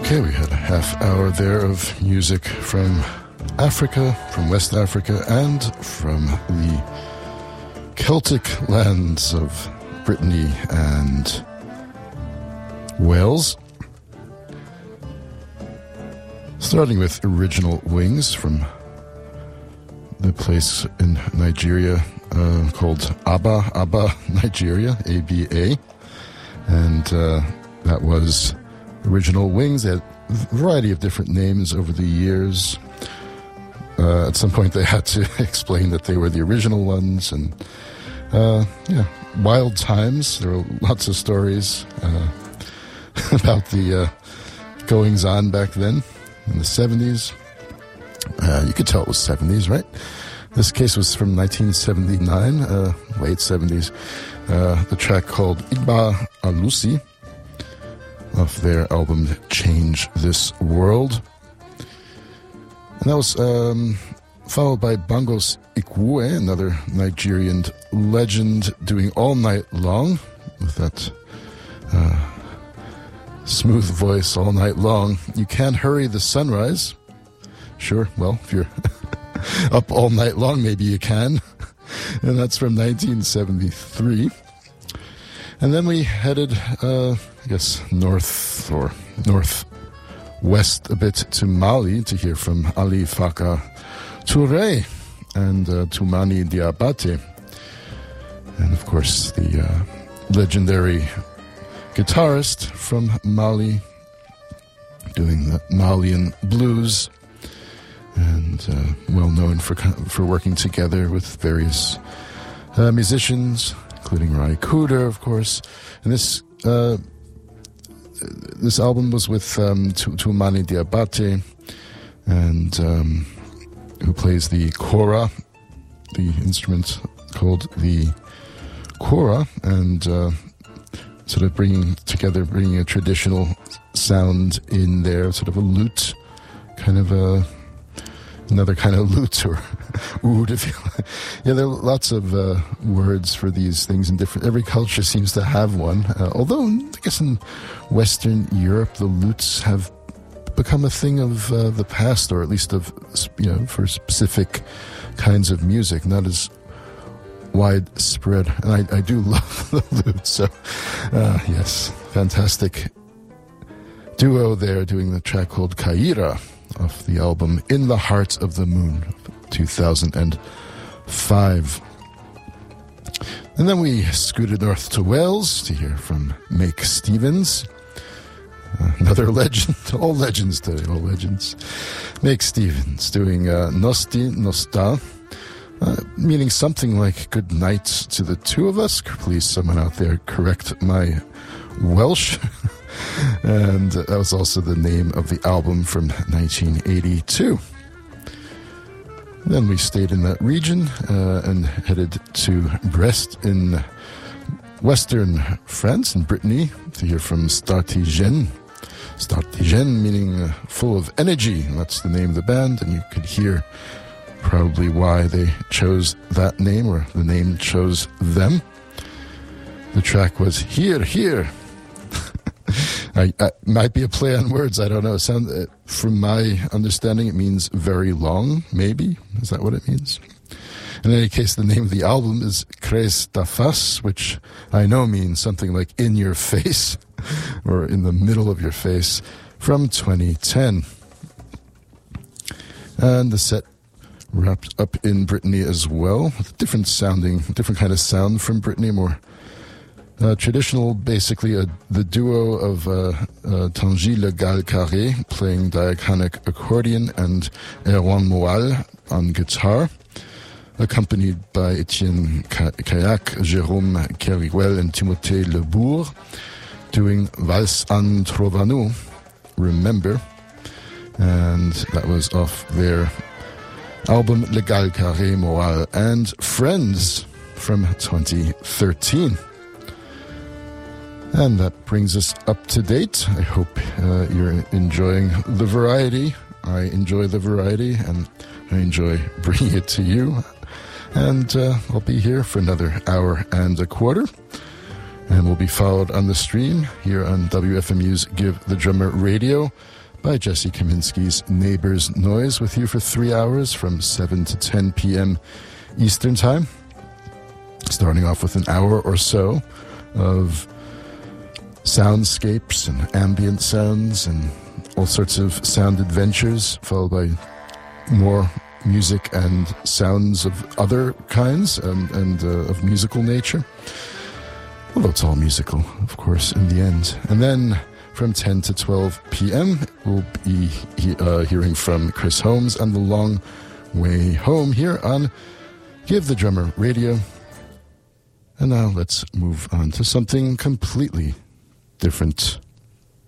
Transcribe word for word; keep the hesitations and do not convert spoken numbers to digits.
Okay, we had a half hour there of music from Africa, from West Africa, and from the Celtic lands of Brittany and Wales. Starting with Original Wings from the place in Nigeria uh, called Aba, Aba, Nigeria, A B A. And uh, that was Original Wings. They had a variety of different names over the years. Uh, at some point, they had to explain that they were the original ones. And, uh, yeah, wild times. There were lots of stories uh, about the uh, goings-on back then in the seventies. Uh, you could tell it was seventies, right? This case was from nineteen seventy-nine, uh, late seventies. Uh, the track called Igba Alusi, of their album Change This World. And that was um, followed by Bangos Ikue, another Nigerian legend, doing All Night Long, with that uh, smooth voice all night long. You Can't Hurry the Sunrise. Sure, well, if you're up all night long, maybe you can. And that's from nineteen seventy-three. And then we headed, uh, I guess, north or northwest a bit to Mali to hear from Ali Faka Touré and uh, Toumani Diabate. And, of course, the uh, legendary guitarist from Mali doing the Malian blues and uh, well known for, for working together with various uh, musicians, including Rai Kuder, of course. And this uh, this album was with um, Toumani Diabate, and um, who plays the kora, the instrument called the kora, and uh, sort of bringing together, bringing a traditional sound in there, sort of a lute, kind of a another kind of lute or oud, if you like. Yeah, there are lots of uh, words for these things in different, every culture seems to have one. Uh, although, I guess in Western Europe, the lutes have become a thing of uh, the past, or at least of, you know, for specific kinds of music, not as widespread. And I, I do love the lute, so uh, yes, fantastic duo there doing the track called Kaira, off the album In the Heart of the Moon, two thousand five. And then we scooted north to Wales to hear from Make Stevens, uh, another legend, all legends today, all legends. Make Stevens doing uh, Nosti Nosta, uh, meaning something like good night to the two of us. Please, someone out there correct my Welsh. And that was also the name of the album from nineteen eighty-two. Then we stayed in that region uh, and headed to Brest in western France, in Brittany, to hear from Startigène. Startigène meaning uh, full of energy. That's the name of the band, and you could hear probably why they chose that name, or the name chose them. The track was Here, Here. I, I might be a play on words. I don't know. Sound, uh, from my understanding, it means very long. Maybe is that what it means? In any case, the name of the album is Crés ta face, which I know means something like in your face, or in the middle of your face, from twenty ten. And the set wrapped up in Brittany as well, with different sounding, different kind of sound from Brittany, more. Uh, traditional, basically, uh, the duo of uh, uh, Tanguy Le Gall Carré playing diachronic accordion and Erwan Moal on guitar, accompanied by Etienne Kayak, Jérôme Keriguel, and Timothée Lebourg, doing Vals an Trovano, Remember, and that was off their album Le Gall Carré, Moal and Friends from twenty thirteen. And that brings us up to date. I hope uh, you're enjoying the variety. I enjoy the variety, and I enjoy bringing it to you. And uh, I'll be here for another hour and a quarter. And will be followed on the stream here on W F M U's Give the Drummer Radio by Jesse Kaminsky's Neighbors Noise, with you for three hours from seven to ten p.m. Eastern Time. Starting off with an hour or so of soundscapes and ambient sounds and all sorts of sound adventures, followed by more music and sounds of other kinds and, and uh, of musical nature. Although it's all musical, of course, in the end. And then from ten to twelve p.m., we'll be he, uh, hearing from Chris Holmes on The Long Way Home here on Give the Drummer Radio. And now let's move on to something completely different.